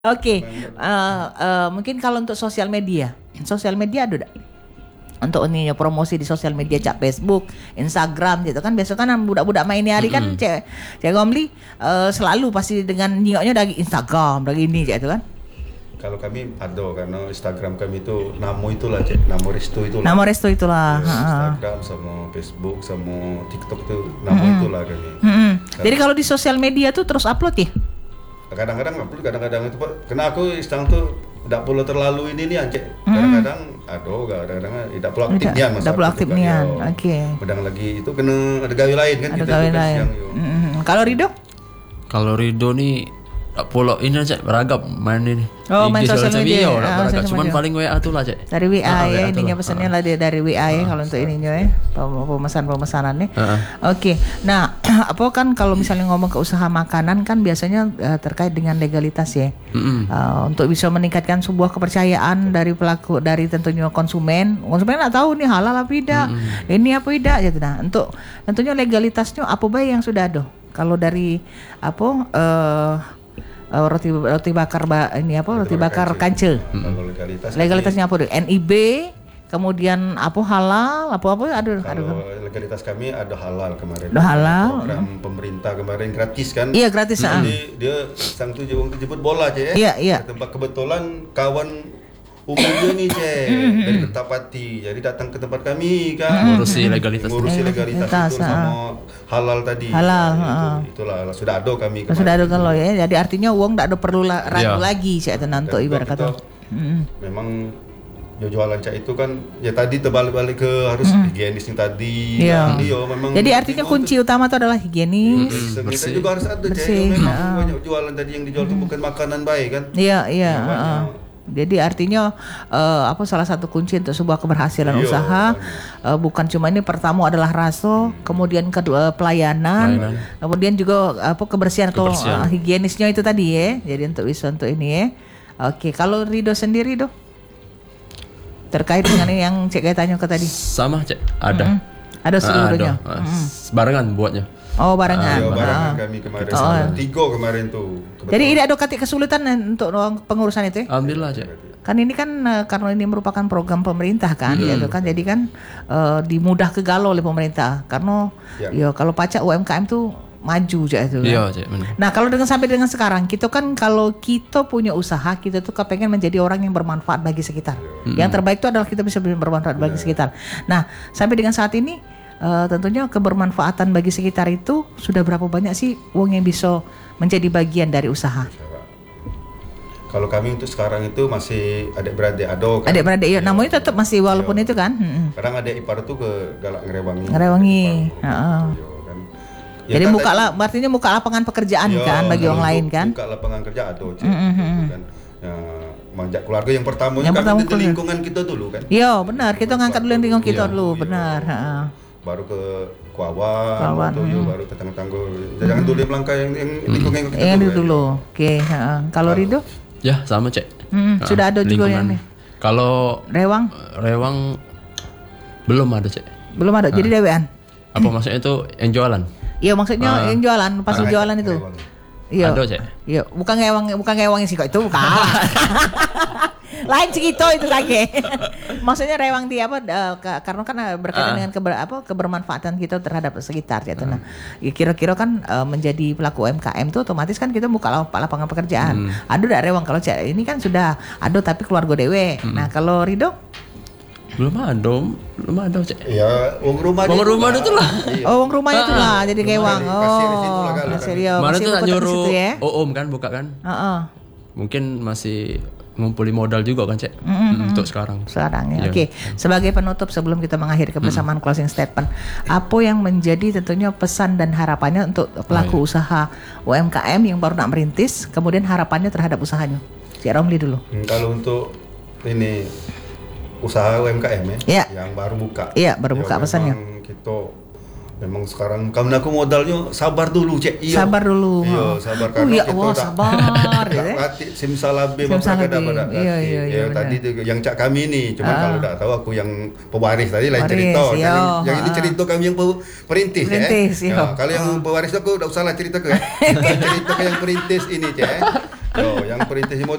Oke, mungkin kalau untuk sosial media ada enggak? Untuk ini promosi di sosial media, cak Facebook, Instagram gitu kan. Biasa kan budak-budak main hari kan cek Gomli selalu pasti dengan nyoknya dari Instagram, dari ini cek itu kan. Kalau kami ada karena Instagram kami itu Namo itulah cek, Namo Resto itulah. Instagram sama Facebook sama TikTok tuh Namo itulah kami. Jadi kalau di sosial media tuh terus upload ya? Kadang-kadang upload, kadang-kadang itu Pak. Karena aku sekarang tuh tidak perlu terlalu ini nih cek. Kadang-kadang kadang-kadang tidak perlu aktif nian Tidak perlu aktif nian. Oke. Kadang lagi itu kena ada gawe lain kan ada gawe lain. Kalau Rido? Kalau Rido nih tak polo ini aja beragam main ini. Oh, main sosial media. Cuman paling WA tuh lah cek. Dari WA ya, ininya pesannya lah dari WA ya kalau untuk ininya ya, pemesanannya. Oke. Nah, apa kan kalau misalnya ngomong ke usaha makanan kan biasanya terkait dengan legalitas ya. Untuk bisa meningkatkan sebuah kepercayaan dari pelaku, dari tentunya konsumen nggak tahu nih halal apa tidak, ini apa tidak gitu. Nah, untuk tentunya legalitasnya apa baik yang sudah ada. Kalau dari roti bakar roti bakar kance. Legalitasnya apa? NIB, kemudian halal, apa ada. Kalau legalitas kami ada halal kemarin. Ada halal. Program pemerintah kemarin gratis kan? Iya gratis. Jadi dia sang tujuh jemput bola aja ya. Iya. Tempat kebetulan kawan umumnya nih dari Kertapati, jadi datang ke tempat kami kan ngurusi legalitas itu sama halal tadi. Itulah sudah ada kami kemarin. Sudah ada kalau ya, jadi artinya uang tidak ada perlu ragu lagi saya tenanto ibarat kata. Memang jualan cak itu kan ya tadi terbalik-balik ke harus higienisnya tadi. Memang. Jadi artinya kunci utama itu adalah higienis. Kita juga harus ada cak. Memang banyak jualan tadi yang dijual itu bukan makanan baik kan? Iya. Jadi artinya salah satu kunci untuk sebuah keberhasilan usaha bukan cuma ini, pertama adalah rasa, kemudian kedua pelayanan, kemudian juga kebersihan. Atau higienisnya itu tadi ya. Jadi untuk ini ya. Oke, kalau Rido sendiri terkait dengan yang Cek tanya ke tadi. Sama Cek, ada. Ada seluruhnya. Barengan buatnya. Oh barengan. Barengan kami kemarin 3 kemarin tuh. Kebetulan. Jadi tidak ada kesulitan untuk pengurusan itu ya? Alhamdulillah aja. Kan ini kan karena ini merupakan program pemerintah kan, gitu kan. Jadi kan dimudah ke galau oleh pemerintah. Karena kalau pajak UMKM tuh maju aja itu kan. Iya, benar. Nah, kalau sampai dengan sekarang kita kan kalau kita punya usaha, kita tuh kepengen menjadi orang yang bermanfaat bagi sekitar. Yang terbaik itu adalah kita bisa bermanfaat bagi sekitar. Nah, sampai dengan saat ini tentunya kebermanfaatan bagi sekitar itu sudah berapa banyak sih uang yang bisa menjadi bagian dari usaha? Kalau kami untuk sekarang itu masih adik-beradik kan? Adik-beradik ya, namanya tetap masih walaupun itu kan. Kadang adik ipar itu ke Galak Ngerewangi. Jadi artinya buka lapangan pekerjaan kan bagi orang lain kan? Buka lapangan kerja ada kan. Mengajak keluarga yang pertama kan itu lingkungan kita dulu kan? Iya benar, kita ngangkat dulu lingkungan kita dulu, benar. Baru ke kawan baru ke tangga-tangga. Jangan dulu melangkah yang lingkungan kita dulu. Oke, kalau Rido? Ya sama Cek. Sudah ada juga yang nih. Kalau Rewang belum ada Cek. Belum ada. Jadi dewean. Apa maksudnya itu yang jualan? Iya maksudnya yang jualan, pas jualan itu. Iya. Ada Cek. Iya, bukan ngewang sih kok itu bukan. Lain segitu itu kakek. Maksudnya rewang di karena kan berkaitan dengan kebermanfaatan kita terhadap sekitar gitu. Nah, kira-kira kan menjadi pelaku UMKM itu otomatis kan kita buka lapangan pekerjaan. Ada enggak rewang kalau ini kan sudah ada tapi keluarga dewe. Nah, kalau Rido belum ada Cek. Ya, uang rumah itu lah. Oh, uang rumah itu lah jadi kewang. Kemarin tuh nyuruh Om kan buka kan? Mungkin masih ngumpulin modal juga kan Cek untuk sekarang ya. Oke. Sebagai penutup sebelum kita mengakhiri kebersamaan closing statement, apa yang menjadi tentunya pesan dan harapannya untuk pelaku usaha UMKM yang baru nak merintis, kemudian harapannya terhadap usahanya? Cik Romli dulu. Kalau untuk ini usaha UMKM yang baru buka. Iya, baru buka pesannya. Kita memang sekarang karena aku modalnya sabar dulu Cek. Sabar dulu. Iya, sabar karena ya Allah, sabar ya. Simsalabim pada. Iya. Tadi yang Cak kami ini, cuma kalau enggak tahu aku yang pewaris tadi lain cerita. Yang ini cerita kami yang perintis ya. Kalau yang pewaris aku enggak usah lah cerita ke. Cerita ke yang perintis ini Cek. yang perintah